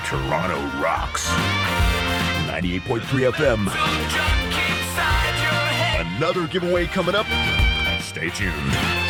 Toronto rocks. 98.3 FM. Another giveaway coming up. Stay tuned.